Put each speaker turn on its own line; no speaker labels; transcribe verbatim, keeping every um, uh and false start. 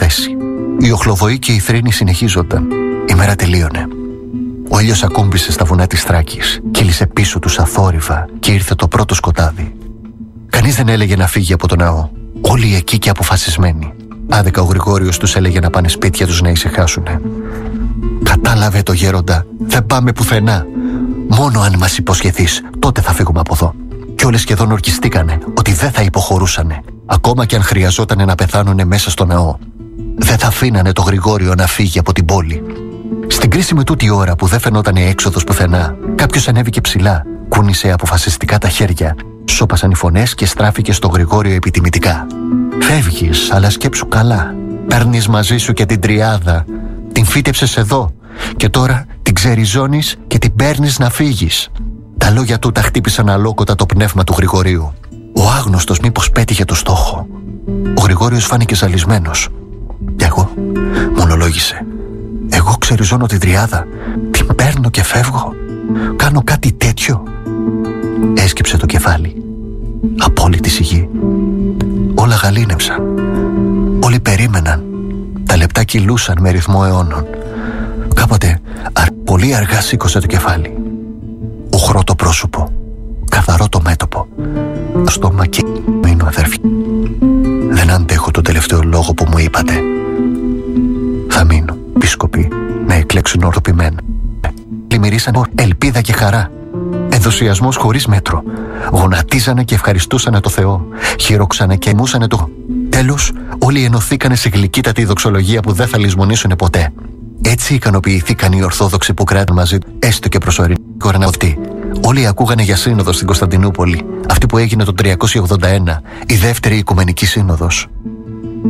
θέση. Η οχλοβοή και η θρήνη συνεχίζονταν. Η μέρα τελείωνε. Ο ήλιος ακούμπησε στα βουνά της Θράκης, κύλησε πίσω τους αθόρυβα και ήρθε το πρώτο σκοτάδι. Κανείς δεν έλεγε να φύγει από το ναό. Όλοι εκεί και αποφασισμένοι. Άδικα ο Γρηγόριος τους έλεγε να πάνε σπίτια τους να ησυχάσουνε. Κατάλαβε το γέροντα, δεν πάμε πουθενά. Μόνο αν μας υποσχεθείς, τότε θα φύγουμε από εδώ. Κι όλες σχεδόν ορκιστήκανε ότι δεν θα υποχωρούσανε, ακόμα και αν χρειαζότανε να πεθάνουνε μέσα στο ναό. Δεν θα αφήνανε το Γρηγόριο να φύγει από την πόλη. Στην κρίσιμη τούτη ώρα που δεν φαινόταν έξοδος πουθενά, κάποιος ανέβηκε ψηλά, κούνησε αποφασιστικά τα χέρια, σώπασαν οι φωνές και στράφηκε στο Γρηγόριο επιτιμητικά. Φεύγεις, αλλά σκέψου καλά. Παίρνεις μαζί σου και την τριάδα. Την φύτεψες εδώ και τώρα την ξεριζώνεις και την παίρνεις να φύγεις. Τα λόγια του τα χτύπησαν αλόκοτα το πνεύμα του Γρηγορίου. Ο άγνωστος μήπως πέτυχε το στόχο. Ο Γρηγόριος φάνηκε ζαλισμένος. Κι εγώ, μονολόγησε. Εγώ ξεριζώνω την τριάδα, την παίρνω και φεύγω. Κάνω κάτι τέτοιο. Έσκυψε το κεφάλι. Απόλυτη σιγή. Όλα γαλήνεψαν. Όλοι περίμεναν. Τα λεπτά κυλούσαν με ρυθμό αιώνων. Κάποτε αρ, πολύ αργά σήκωσε το κεφάλι. Οχρό το πρόσωπο, καθαρό το μέτωπο, το στόμα και μείνω αδέρφη. Δεν αντέχω τον τελευταίο λόγο που μου είπατε. Θα μείνω, πίσκοποι, να εκλέξουν ορθοποιημένα. Πλημμυρίσανε ελπίδα και χαρά. Ενθουσιασμός χωρίς μέτρο. Γονατίζανε και ευχαριστούσανε το Θεό. Χειροξανε και εμούσανε το. Τέλος, όλοι ενωθήκανε σε γλυκύτατη δοξολογία που δεν θα λησμονήσουνε ποτέ. Έτσι ικανοποιηθήκαν οι Ορθόδοξοι που κράτησαν μαζί του, έστω και προσωρινή κοραναυτή. Όλοι ακούγανε για σύνοδο στην Κωνσταντινούπολη, αυτή που έγινε το τριακόσια ογδόντα ένα, η δεύτερη Οικουμενική Σύνοδος.